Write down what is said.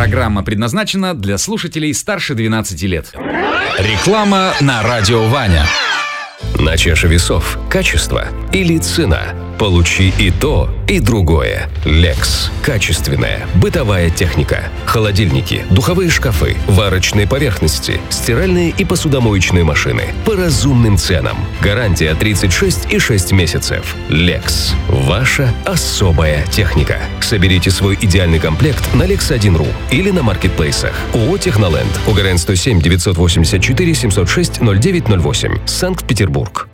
Программа предназначена для слушателей старше 12 лет. Реклама на радио Ваня. На чаше весов качество или цена? Получи и то, и другое. Lex. Качественная бытовая техника. Холодильники, духовые шкафы, варочные поверхности, стиральные и посудомоечные машины. По разумным ценам. Гарантия 36,6 месяцев. Lex. Ваша особая техника. Соберите свой идеальный комплект на lex1.ru или на маркетплейсах. ООО «Техноленд». УГРН 107 984 706 0908. Санкт-Петербург.